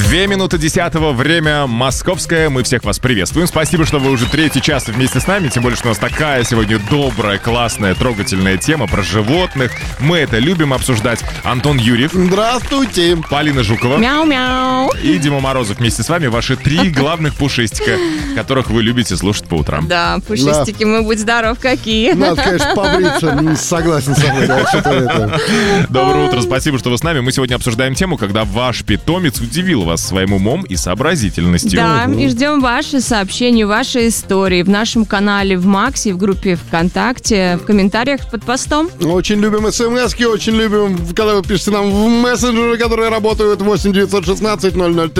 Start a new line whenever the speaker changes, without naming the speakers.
2 минуты 10-го, время московское. Мы всех вас приветствуем. Спасибо, что вы уже третий час вместе с нами. Тем более, что у нас такая сегодня добрая, классная, трогательная тема про животных. Мы это любим обсуждать. Антон Юрьев.
Здравствуйте.
Полина Жукова.
Мяу-мяу.
И Дима Морозов вместе с вами. Ваши 3 главных пушистика, которых вы любите слушать по утрам.
Да, пушистики, мы будь здоров, какие.
Надо, конечно, побриться. Согласен с тобой. Да, что-то это.
Доброе утро, спасибо, что вы с нами. Мы сегодня обсуждаем тему, когда ваш питомец удивил вас своим умом и сообразительностью.
Да, и ждем ваши сообщения, ваши истории в нашем канале в Максе, в группе ВКонтакте, в комментариях под постом.
Очень любим смс-ки, очень любим, когда вы пишете нам в мессенджеры, которые работают 8 916 003